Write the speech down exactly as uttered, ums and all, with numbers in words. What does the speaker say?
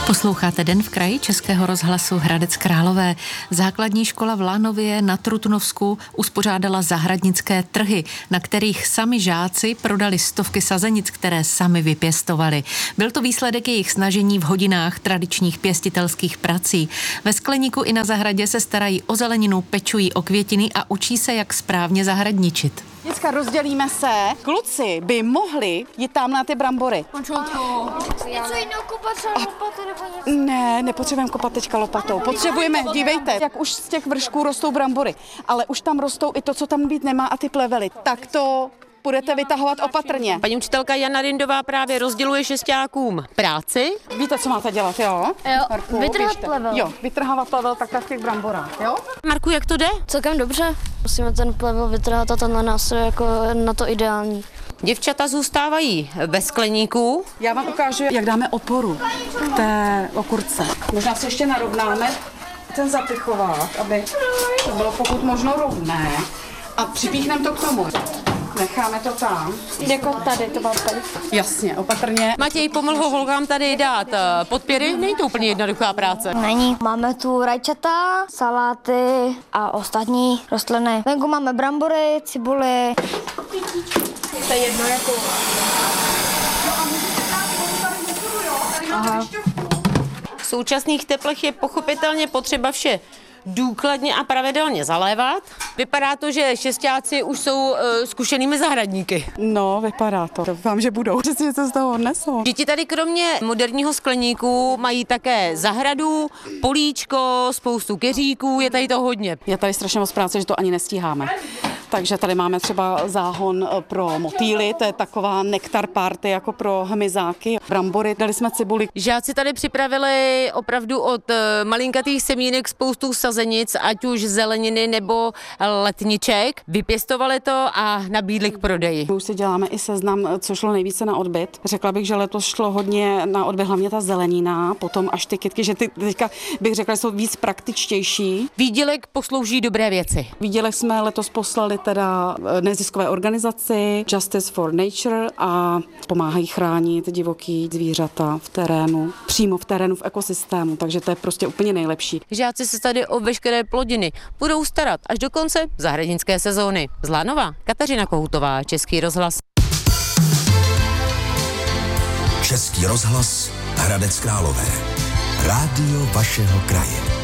Posloucháte Den v kraji Českého rozhlasu Hradec Králové. Základní škola v Lánově na Trutnovsku uspořádala zahradnické trhy, na kterých sami žáci prodali stovky sazenic, které sami vypěstovali. Byl to výsledek jejich snažení v hodinách tradičních pěstitelských prací. Ve skleníku i na zahradě se starají o zeleninu, pečují o květiny a učí se, jak správně zahradničit. Dneska rozdělíme se. Kluci by mohli jít tam na ty brambory. Něco jiného kopat třeba lopatou nebo něco? Ne, nepotřebujeme kopat teďka lopatou. Potřebujeme, dívejte, jak už z těch vršků rostou brambory, ale už tam rostou i to, co tam být nemá a ty plevely. Tak to budete vytahovat opatrně. Paní učitelka Jana Rindová právě rozděluje šestákům práci. Víte, co máte dělat, jo? Jo, Marku, vytrhat běžte. plevel. Jo, vytrhávat plevel takhle v těch bramborách, jo? Marku, jak to jde? Celkem dobře. Musíme ten plevel vytrhat a tenhle nástroj jako na to ideální. Děvčata zůstávají ve skleníku. Já vám ukážu, jak dáme oporu k té okurce. Možná se ještě narovnáme ten zapichovák, aby to bylo pokud možno rovné. A připíchneme to k tomu. Necháme to tam. Jako tady, to bylo tady. Jasně, opatrně. Matěj pomohl holkám tady dát podpěry. Není to úplně jednoduchá práce. Není. Máme tu rajčata, saláty a ostatní rostliny. Venku máme brambory, cibuly. To je jedno jako... Aha. V současných teplech je pochopitelně potřeba vše důkladně a pravidelně zalévat. Vypadá to, že šestáci už jsou uh, zkušenými zahradníky. No, vypadá to. Doufám, že budou. Přesně co z toho odnesou. Děti tady kromě moderního skleníku mají také zahradu, políčko, spoustu keříků, je tady to hodně. Je tady strašně moc práce, že to ani nestíháme. Takže tady máme třeba záhon pro motýly, to je taková nektar party jako pro hmyzáky. Brambory, dali jsme cibuli. Žáci tady připravili opravdu od malinkatých semínek spoustu sazenic, ať už zeleniny nebo letniček. Vypěstovali to a nabídli k prodeji. My už si děláme i seznam, co šlo nejvíce na odbyt. Řekla bych, že letos šlo hodně na odbyt, hlavně ta zelenina, potom až ty kytky, že ty teďka bych řekla, že jsou víc praktičtější. Výdělek poslouží dobré věci. Výdělek jsme letos poslali teda neziskové organizaci Justice for Nature a pomáhají chránit divoký zvířata v terénu, přímo v terénu, v ekosystému, takže to je prostě úplně nejlepší. Žáci se tady o veškeré plodiny budou starat až do konce zahradnické sezóny. Z Lánova Kateřina Kohoutová, Český rozhlas. Český rozhlas Hradec Králové. Rádio vašeho kraje.